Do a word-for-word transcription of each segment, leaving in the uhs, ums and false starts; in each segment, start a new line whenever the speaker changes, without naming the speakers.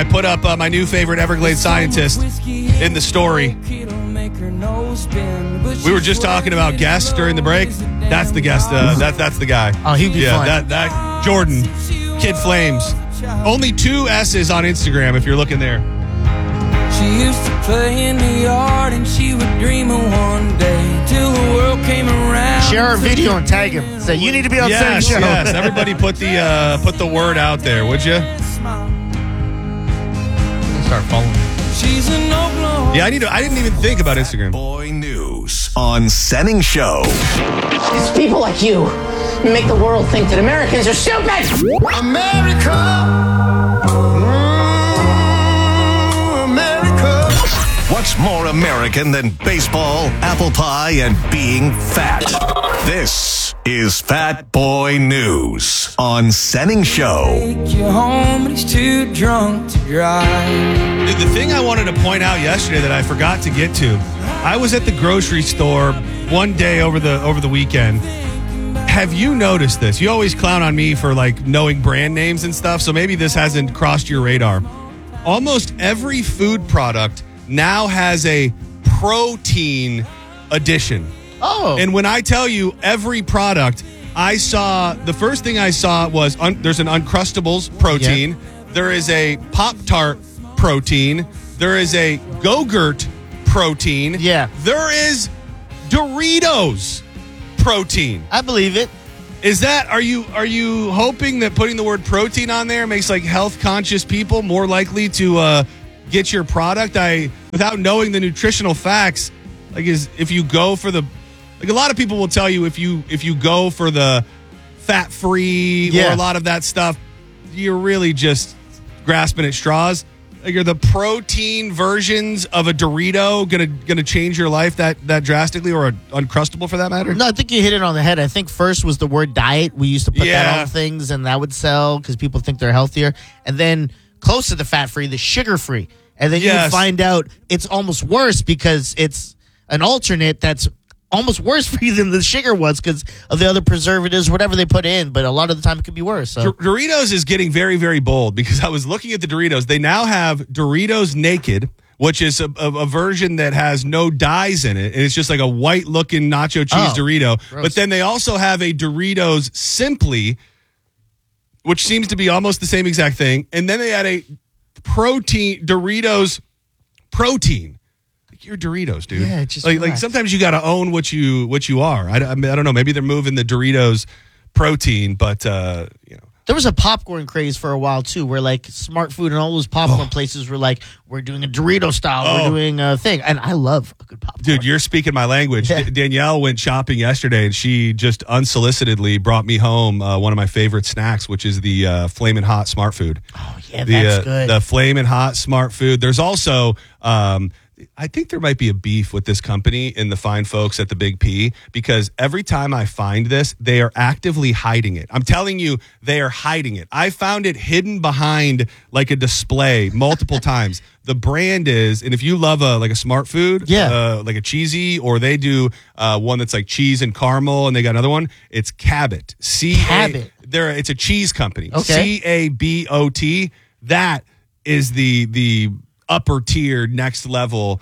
I put up uh, my new favorite Everglades scientist in the story. We were just talking about guests during the break. That's the guest. Uh, that, that's the guy.
Oh, he'd be
yeah,
fun.
That, that Jordan, Kid Flames. Only two S's on Instagram if you're looking there.
She used to play in the yard and she would dream of one day till the world came around.
Share our video and tag him. Say, you need to be on
Yes,
the show.
yes. Everybody put the uh, put the word out there, would you?
Start following.
She's an Oklahoma.
Yeah, I need to. I didn't even think about Instagram.
Boy News on Senning Show.
It's people like you who make the world think that Americans are stupid.
America. Mm, America. What's more American than baseball, apple pie, and being fat? This is Fat Boy News on Senning Show.
Take you home, but he's too drunk to drive.
Dude, the thing I wanted to point out yesterday that I forgot to get to, I was at the grocery store one day over the over the weekend. Have you noticed this? You always clown on me for like knowing brand names and stuff, so maybe this hasn't crossed your radar. Almost every food product now has a protein addition.
Oh.
And when I tell you every product, I saw, the first thing I saw was un, there's an Uncrustables protein. Yeah. There is a Pop-Tart protein. There is a Go-Gurt protein.
Yeah.
There is Doritos protein.
I believe it.
Is that, are you are you hoping that putting the word protein on there makes like health conscious people more likely to uh, get your product? I, without knowing the nutritional facts, like is if you go for the, like a lot of people will tell you if you if you go for the fat free
yeah.
or a lot of that stuff, you're really just grasping at straws. Like are the protein versions of a Dorito gonna gonna change your life that that drastically, or an Uncrustable for that matter?
No, I think you hit it on the head. I think first was the word diet. We used to put
Yeah.
that on things, and that would sell because people think they're healthier. And then close to the fat free, the sugar free, and then you
Yes.
would find out it's almost worse because it's an alternate that's almost worse for you than the sugar was because of the other preservatives, whatever they put in. But a lot of the time it could be worse. So.
Dor- Doritos is getting very, very bold because I was looking at the Doritos. They now have Doritos Naked, which is a, a, a version that has no dyes in it. And it's just like a white looking nacho cheese
Oh,
Dorito.
gross.
But then they also have a Doritos Simply, which seems to be almost the same exact thing. And then they had a protein, Doritos Protein. You're Doritos, dude.
Yeah, just
like, like
relax.
sometimes you got to own what you what you are. I, I, mean, I don't know. Maybe they're moving the Doritos Protein, but uh, you know.
There was a popcorn craze for a while, too, where, like, Smart Food and all those popcorn
Oh.
places were like, we're doing a Dorito style,
Oh.
we're doing a thing. And I love a good popcorn.
Dude, you're speaking my language.
Yeah.
D- Danielle went shopping yesterday, and she just unsolicitedly brought me home uh, one of my favorite snacks, which is the uh, Flamin' Hot Smart Food.
Oh, yeah,
the,
that's
uh,
good.
The Flamin' Hot Smart Food. There's also... Um, I think there might be a beef with this company and the fine folks at the Big P because every time I find this, they are actively hiding it. I'm telling you, they are hiding it. I found it hidden behind like a display multiple times. The brand is, and if you love a like a Smart Food,
Yeah.
uh, like a cheesy, or they do uh, one that's like cheese and caramel, and they got another one. It's Cabot. C
Cabot.
They're it's a cheese company.
Okay.
C A B O T. That is the the upper tier, next level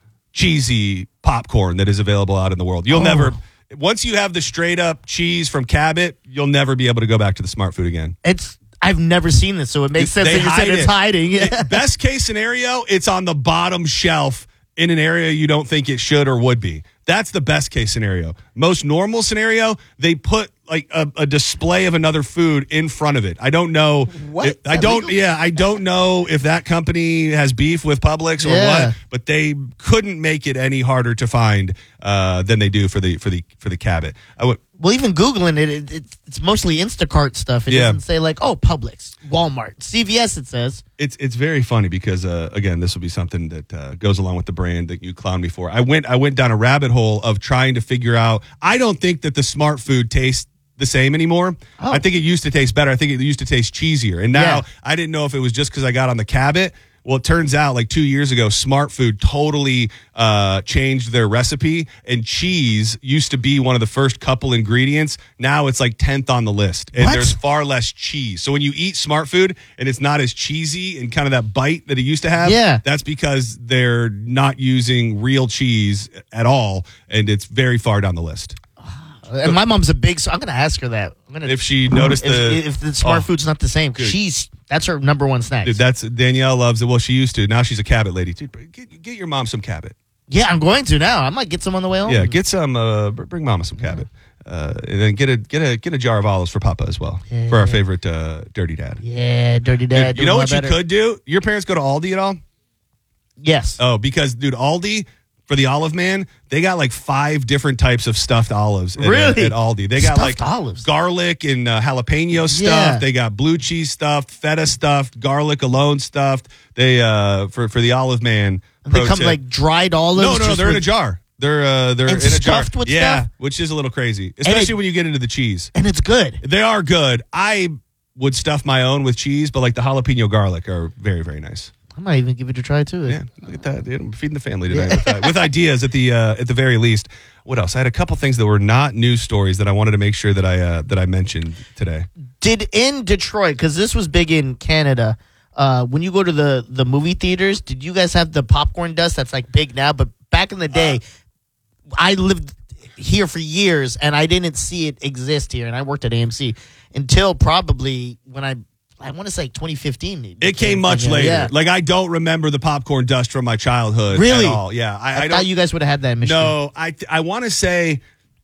cheesy popcorn that is available out in the world. You'll
Oh.
never, once you have the straight up cheese from Cabot, you'll never be able to go back to the Smart Food again.
It's I've never seen this, so it makes sense
They
that you said
hide
it's
it.
hiding. Yeah.
It- best case scenario, it's on the bottom shelf in an area you don't think it should or would be. That's the best case scenario. Most normal scenario, they put like a, a display of another food in front of it. I don't know.
What?
if- I
Is that
don't.
legal?
Yeah, I don't know if that company has beef with Publix or
Yeah.
what. But they couldn't make it any harder to find uh, than they do for the for the for the Cabot. I would.
Well, even Googling it, it, it, it's mostly Instacart stuff. It
Yeah.
doesn't say like, oh, Publix, Walmart, C V S, it says.
It's it's very funny because uh, again, this will be something that uh, goes along with the brand that you clown me for. I went I went down a rabbit hole of trying to figure out. I don't think that the Smart Food tastes the same anymore.
Oh.
I think it used to taste better. I think it used to taste cheesier. And now
Yeah.
I didn't know if it was just because I got on the Cabot, Well, it turns out like two years ago, Smart Food totally uh, changed their recipe, and cheese used to be one of the first couple ingredients. Now it's like tenth on the list, and
What?
there's far less cheese. So when you eat Smart Food and it's not as cheesy and kind of that bite that it used to have,
Yeah.
that's because they're not using real cheese at all, and it's very far down the list.
And my mom's a big, so I'm going to ask her that. I'm gonna,
If she noticed
if,
the
if the Smart
oh,
Food's not the same,
Dude.
she's that's her number one snack.
dude, that's Danielle loves it. Well, she used to. Now she's a Cabot lady. Dude, get, get your mom some Cabot.
Yeah, I'm going to now. I might get some on the way home.
Yeah, get some. Uh, br- bring Mama some Cabot, uh, and then get a get a get a jar of olives for Papa as well,
Yeah.
for our favorite uh, Dirty Dad.
Yeah, Dirty Dad.
Dude, you know what you could do? Your parents go to Aldi at all?
Yes.
Oh, because dude, Aldi for the Olive Man, they got like five different types of stuffed olives. At,
Really?
At, Aldi, they got
Stuffed
like
olives.
garlic and uh, jalapeno stuffed.
Yeah.
They got blue cheese stuffed, feta stuffed, garlic alone stuffed. They uh for for the Olive Man.
And they
pro
come
tip-
like dried olives.
no, no, no.
just
They're in a
with-
jar. They're uh, they're
And
in a jar.
stuffed with
yeah,
stuff?
which is a little crazy, especially
it-
when you get into the cheese.
And it's good.
They are good. I would stuff my own with cheese, but like the jalapeno garlic are very very nice.
I might even give it a try too.
Yeah, look at that. Dude, I'm feeding the family tonight with, that, with ideas at the uh, at the very least. What else? I had a couple things that were not news stories that I wanted to make sure that I uh, that I mentioned today.
Did in Detroit, because this was big in Canada, uh, when you go to the, the movie theaters, did you guys have the popcorn dust that's like big now? But back in the day, I lived here for years and I didn't see it exist here. And I worked at A M C until probably when I, I want to say twenty fifteen.
It came much
yeah,
later.
Yeah.
Like I don't remember the popcorn dust from my childhood
Really?
at all. Yeah, I,
I,
I
thought
don't.
you guys would have had that in Michigan.
No, I I want to say.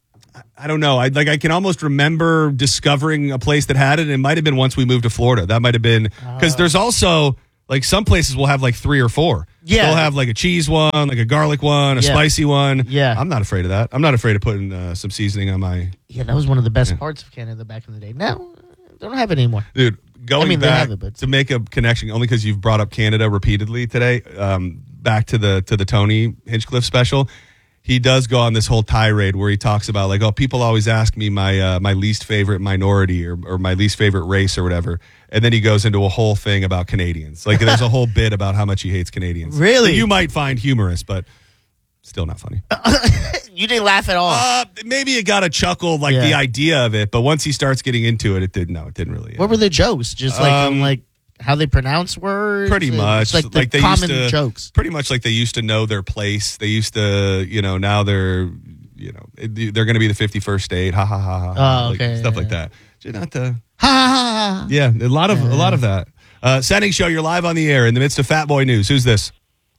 I don't know. I like. I can almost remember discovering a place that had it. And it might have been once we moved to Florida. That might have been because there's also like some places will have like three or four.
Yeah.
they'll have like a cheese one, like a garlic one, a
Yeah.
spicy one.
Yeah.
I'm not afraid of that. I'm not afraid of putting uh, some seasoning on my
Yeah, that was one of the best parts of Canada back in the day. Now, they don't have it anymore.
dude. Going
I mean, they
back
have it, but-
to make a connection, only because you've brought up Canada repeatedly today. Um, back to the to the Tony Hinchcliffe special. He does go on this whole tirade where he talks about like, oh, people always ask me my uh, my least favorite minority or, or my least favorite race or whatever, and then he goes into a whole thing about Canadians. Like, there's a whole bit about how much he hates Canadians.
Really?
That you might find humorous, but still not funny.
You didn't laugh at all.
Uh, maybe it got a chuckle, like
Yeah.
the idea of it, but once he starts getting into it, it didn't. No, it didn't really.
What were the jokes? Just like
Um,
um, like how they pronounce words?
Pretty
It's
much
like the
they
common
used to,
jokes.
pretty much like they used to know their place. They used to, you know, now they're, you know, it- they're going to be the fifty-first state. Ha ha ha ha.
Oh,
like,
okay,
stuff
yeah,
like
yeah.
that. Just not the,
Ha ha ha.
yeah, a lot of a lot of that. Uh, Setting show. You're live on the air in the midst of Fat Boy News. Who's this?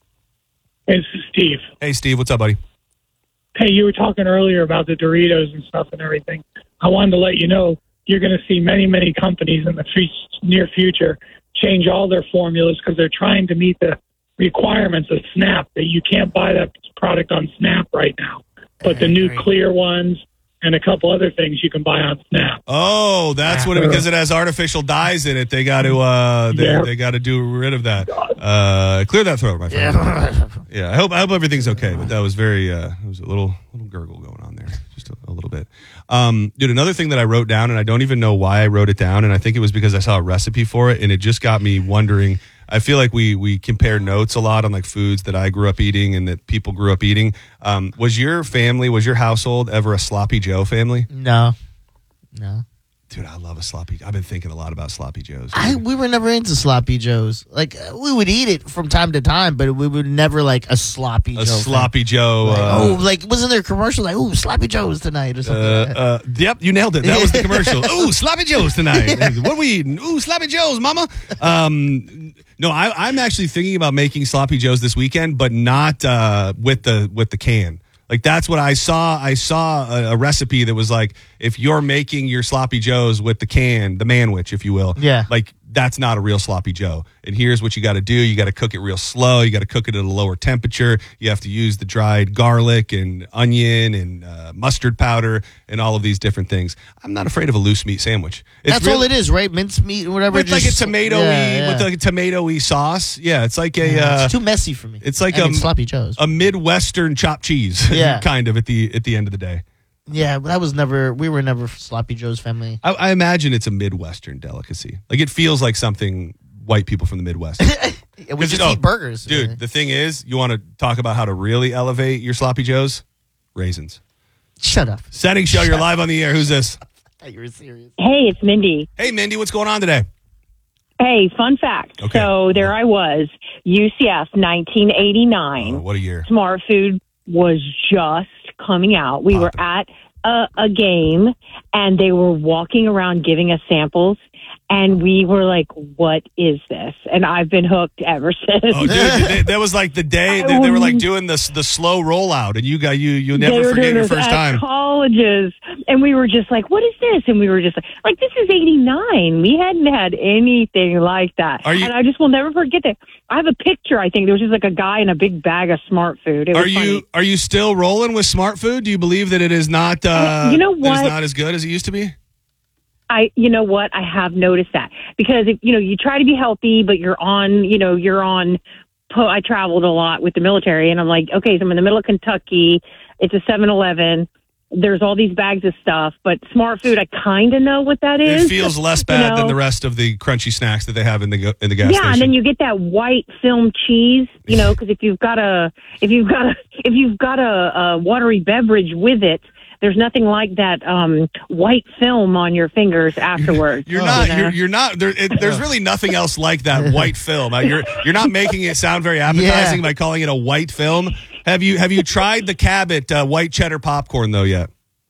This is Steve.
Hey, Steve. What's up, buddy?
Hey, you were talking earlier about the Doritos and stuff and everything. I wanted to let you know you're going to see many, many companies in the f- near future change all their formulas because they're trying to meet the requirements of Snap, that you can't buy that product on Snap right now. But the new clear ones and a couple other things you can buy on Snap.
Oh, that's what it, because it has artificial dyes in it. They got to uh, they,
Yeah.
they got to do rid of that. Uh, clear that throat, my friend.
Yeah.
Yeah, I hope I hope everything's okay. But that was very uh, there was a little little gurgle going on there, just a, a little bit. Um, dude, another thing that I wrote down, and I don't even know why I wrote it down, and I think it was because I saw a recipe for it, and it just got me wondering. I feel like we we compare notes a lot on like foods that I grew up eating and that people grew up eating. Um, was your family, was your household ever a Sloppy Joe family?
No. No.
Dude, I love a sloppy. I've been thinking a lot about Sloppy Joes.
I we were never into sloppy joes. Like uh, we would eat it from time to time, but we would never like a sloppy
a
joe.
Sloppy Joe.
Like,
uh,
oh, like wasn't there a commercial like, oh, sloppy joes tonight or something? like that?
Uh, uh, yep, you nailed it. That was the commercial. Ooh, sloppy joes tonight. What are we eating? Ooh, sloppy joes, mama. Um, no, I, I'm actually thinking about making sloppy joes this weekend, but not uh, with the with the can. Like that's what I saw. I saw a, a recipe that was like, if you're making your sloppy joes with the can, the manwich, if you will,
Yeah.
like that's not a real sloppy joe. And here's what you got to do: you got to cook it real slow. You got to cook it at a lower temperature. You have to use the dried garlic and onion and uh, mustard powder and all of these different things. I'm not afraid of a loose meat sandwich. It's
That's all
really-
it is, right? Mince meat or whatever.
with like a
just-
tomatoey
yeah, yeah.
with like a tomatoey sauce. Yeah, it's like a
Yeah,
uh,
it's too messy for me.
it's like
I mean,
a-
sloppy joes.
a midwestern chopped cheese.
Yeah.
kind of at the at the end of the day.
Yeah, but that was never. We were never sloppy joe's family.
I, I imagine it's a midwestern delicacy. Like it feels like something white people from the Midwest.
we
'Cause,
just
oh,
eat burgers.
Dude, the thing is, you want to talk about how to really elevate your sloppy joes? Raisins.
Shut up.
Setting show, you're live on the air. Who's this?
I thought you were serious.
Hey, it's Mindy.
Hey, Mindy, what's going on today?
Hey, fun fact.
Okay.
So there I was, U C F, nineteen eighty-nine.
Oh, what a year.
Smart Food was just coming out. We
Poppin'.
were at a, a game, and they were walking around giving us samples, and we were like, what is this? And I've been hooked ever since.
Oh, dude, they, that was like the day they, they were like doing the the slow rollout, and you got you you
They
never
were
forget
doing
your
this
first
at
time.
colleges, and we were just like, what is this? And we were just like, like this is eighty-nine. We hadn't had anything like that.
Are you-
and I just will never forget that. I have a picture, I think. There was just like a guy in a big bag of Smart Food. It was
Are you
funny.
are you still rolling with Smart Food? Do you believe that it is not uh,
You know
that
what?
it's not as good as it used to be?
I, you know what? I have noticed that because, if, you know, you try to be healthy, but you're on, you know, you're on, po- I traveled a lot with the military, and I'm like, okay, so I'm in the middle of Kentucky. It's a seven eleven. There's all these bags of stuff, but Smart Food, I kind of know what that is.
It feels less bad
you know?
than the rest of the crunchy snacks that they have in the go- in the gas
Yeah,
station.
and then you get that white film cheese, you know, because if you've got a if you've got a if you've got a, a watery beverage with it, there's nothing like that um, white film on your fingers afterwards.
You're
you
not.
know?
You're, you're not. There, it, there's really nothing else like that white film. Uh, You're you're not making it sound very appetizing
Yeah.
by calling it a white film. Have you have you tried the Cabot uh, white cheddar popcorn though yet?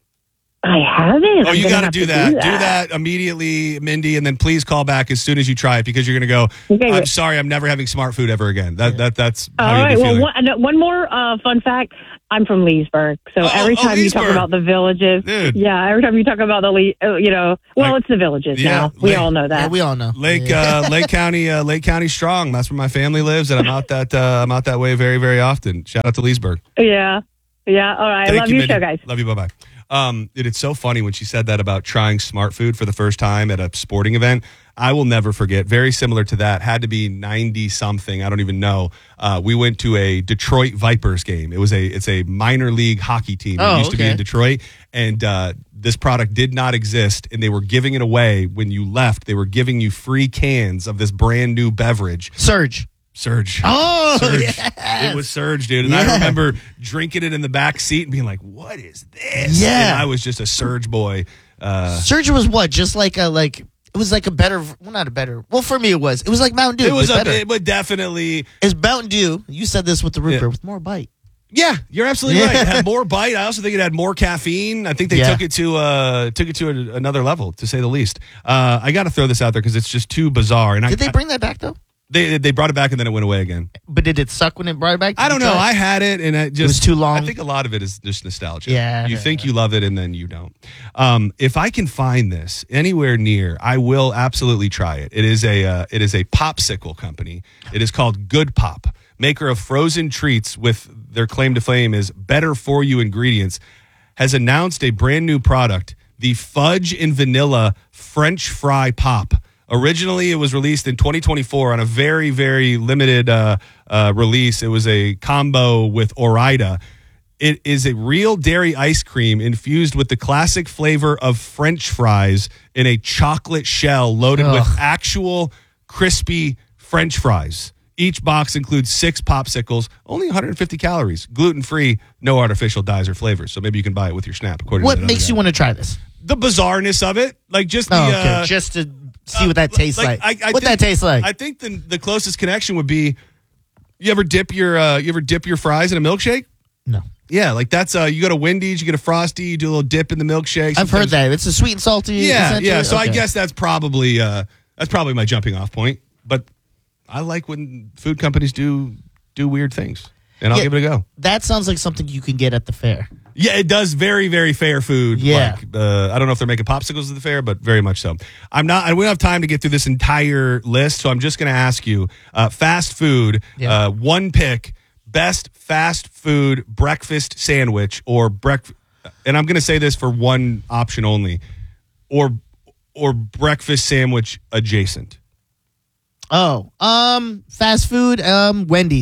I haven't.
Oh,
I'm
you
gonna
got to
have
do that. Do that immediately, Mindy, and then please call back as soon as you try it because you're going to go.
Okay,
I'm
wait.
sorry, I'm never having Smart Food ever again. That that that's how
All
you'll
right.
be
Well,
feeling.
one, no, one more uh, fun fact. I'm from Leesburg, so
Oh,
every
oh,
time you talk
Leesburg.
about the villages,
Dude.
yeah, every time you talk about the, Le- uh, you know, well,
Like-
it's the villages
yeah,
now. We
like-
all know that.
Yeah, we all know.
Lake
Yeah.
uh, Lake County, uh, Lake County strong. That's where my family lives, and I'm out that uh, I'm out that way very very often. Shout out to Leesburg.
yeah, yeah. All right.
Thank
I love
you,
your
Mindy.
show, guys.
Love you. Bye bye. Um, it, it's so funny when she said that about trying Smart Food for the first time at a sporting event. I will never forget. Very similar to that. Had to be ninety something. I don't even know. Uh, we went to a Detroit Vipers game. It was a it's a minor league hockey team. It
Oh,
used to be
okay.
in Detroit, and uh, this product did not exist. And they were giving it away when you left. They were giving you free cans of this brand new beverage.
Surge.
Surge.
Oh,
Surge.
yes.
It was Surge, dude. And I
Yeah.
remember drinking it in the back seat and being like, what is this?
Yeah.
And I was just a Surge boy. Uh,
Surge was what? Just like a like. It was like a better. Well, not a better. Well, for me, it was. It was like Mountain Dew.
it was
but
a
better.
bit, but definitely.
It's Mountain Dew. You said this with the root
Yeah.
beer with more bite.
Yeah, you're absolutely
Yeah.
right. It had more bite. I also think it had more caffeine. I think they
Yeah.
took it to uh, took it to a, another level, to say the least. Uh, I got to throw this out there because it's just too bizarre. And
Did
I,
they bring that back though?
They they brought it back and then it went away again.
But did it suck when it brought it back? Did
I don't
you
know.
try
I
it?
had it and it just
was too long?
I think a lot of it is just nostalgia.
Yeah.
You think you love it and then you don't. Um, if I can find this anywhere near, I will absolutely try it. It is a uh, it is a popsicle company. It is called Good Pop, maker of frozen treats with their claim to fame is better for you ingredients, has announced a brand new product, the Fudge and Vanilla French Fry Pop. Originally, it was released in twenty twenty-four on a very, very limited uh, uh, release. It was a combo with Ore-Ida. It is a real dairy ice cream infused with the classic flavor of French fries in a chocolate shell loaded with
Ugh.
actual crispy French fries. Each box includes six popsicles, only one hundred fifty calories, gluten-free, no artificial dyes or flavors. So maybe you can buy it with your Snap. According
What
to that
makes
other
you
guy.
want to try this?
The bizarreness of it, like just the
Oh, okay.
uh,
Just to see what that tastes like.
I- I
what
think-
that tastes like?
I think the the closest connection would be, you ever dip your uh, you ever dip your fries in a milkshake?
no.
Yeah, like that's uh, you go to Wendy's, you get a Frosty, you do a little dip in the milkshake.
I've heard
Sometimes-
that. It's a sweet and salty.
Yeah,
essentially?
yeah. So I
Okay.
guess that's probably uh, that's probably my jumping off point. But I like when food companies do do weird things, and I'll
Yeah.
give it a go.
that sounds like something you can get at the fair.
Yeah, it does very, very fair food.
Yeah.
Like, uh, I don't know if they're making popsicles at the fair, but very much so. I'm not, I we don't have time to get through this entire list, so I'm just going to ask you uh, fast food,
Yeah.
uh, one pick, best fast food breakfast sandwich or breakfast, and I'm going to say this for one option only, or or breakfast sandwich adjacent.
Oh, um, fast food, um, Wendy's.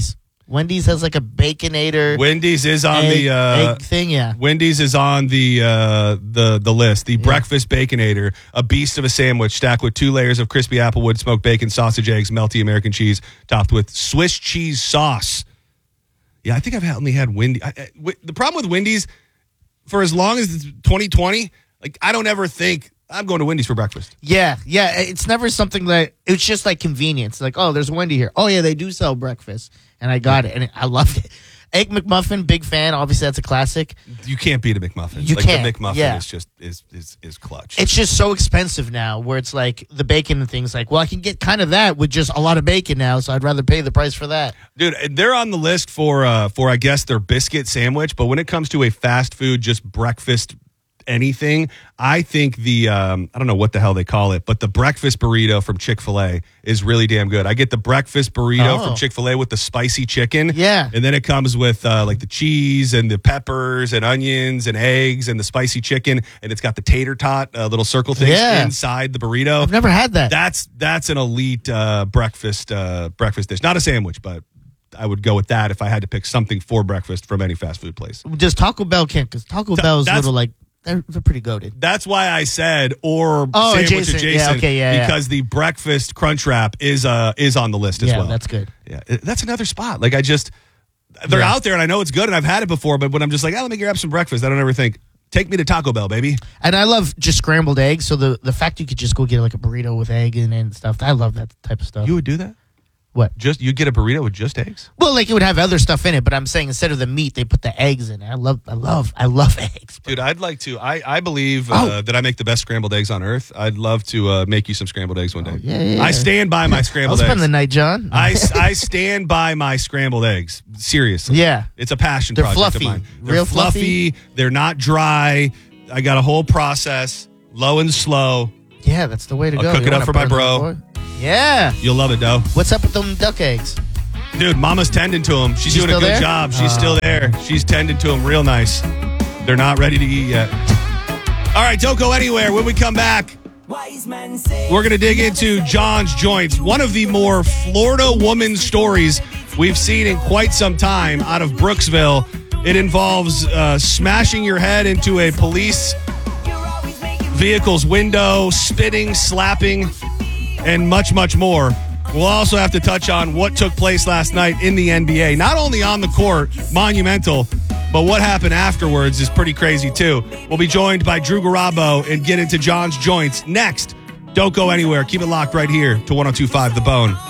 Wendy's has like a Baconator.
Wendy's is on
egg,
the uh,
egg thing, yeah.
Wendy's is on the uh, the the list. The yeah. breakfast Baconator, a beast of a sandwich stacked with two layers of crispy applewood, smoked bacon, sausage, eggs, melty American cheese, topped with Swiss cheese sauce. Yeah, I think I've only had Wendy's. I, I, w- the problem with Wendy's, for as long as it's twenty twenty, like I don't ever think I'm going to Wendy's for breakfast.
Yeah, yeah. It's never something that it's just like convenience. Like, oh, there's Wendy here. Oh yeah, they do sell breakfast, and I got it, and I loved it. Egg McMuffin, big fan. Obviously, that's a classic.
You can't beat a McMuffin.
You
like
can't.
The McMuffin
yeah.
is just is is is clutch.
It's just so expensive now, where it's like the bacon and things. Like, well, I can get kind of that with just a lot of bacon now, so I'd rather pay the price for that.
Dude, they're on the list for uh, for I guess their biscuit sandwich, but when it comes to a fast food, just breakfast anything, I think the um, I don't know what the hell they call it, but the breakfast burrito from Chick-fil-A is really damn good. I get the breakfast burrito
oh.
from Chick-fil-A with the spicy chicken,
yeah,
and then it comes with uh, like the cheese and the peppers and onions and eggs and the spicy chicken, and it's got the tater tot uh, little circle things
yeah.
inside the burrito.
I've never had that.
That's that's an elite uh, breakfast uh, breakfast dish, not a sandwich, but I would go with that if I had to pick something for breakfast from any fast food place.
Does Taco Bell count? Because Taco
Th-
Bell's
that's-
little like. They're, they're pretty goated.
That's why I said or
oh,
sandwich
adjacent.
adjacent,
Yeah, okay, yeah,
because
yeah.
the breakfast crunch wrap is uh is on the list as
yeah,
well.
That's good.
Yeah, that's another spot. Like I just they're
yeah.
out there and I know it's good and I've had it before, but when I'm just like, oh, let me grab some breakfast, I don't ever think take me to Taco Bell, baby.
And I love just scrambled eggs. So the the fact you could just go get like a burrito with egg in it and stuff. I love that type of stuff.
You would do that?
What?
Just you get a burrito with just eggs?
Well, like it would have other stuff in it, but I'm saying instead of the meat, they put the eggs in it. I love, I love, I love eggs.
Dude, I'd like to. I, I believe uh,
Oh.
that I make the best scrambled eggs on earth. I'd love to uh, make you some scrambled eggs one day.
Oh, yeah, yeah,
I
yeah.
stand by my
I'll
scrambled
spend
eggs.
the night, John.
I, I stand by my scrambled eggs. Seriously.
Yeah.
It's a passion
They're
project
fluffy.
of mine. They're
Real
fluffy.
fluffy.
They're not dry. I got a whole process, low and slow.
Yeah, that's the way to
I'll
go.
cook
You
it up
wanna
for my
burn
bro.
them, boy. Yeah.
You'll love it, though.
What's up with them duck eggs?
Dude, Mama's tending to them. She's,
She's
doing a
still
good
there?
job. She's
Oh.
still there. She's tending to them real nice. They're not ready to eat yet. All right, don't go anywhere. When we come back, we're going to dig into John's Joints, one of the more Florida woman stories we've seen in quite some time out of Brooksville. It involves uh, smashing your head into a police vehicle's window, spitting, slapping, and much, much more. We'll also have to touch on what took place last night in the N B A. Not only on the court, monumental, but what happened afterwards is pretty crazy too. We'll be joined by Drew Garabo and get into John's Joints next. Don't go anywhere. Keep it locked right here to one oh two point five The Bone.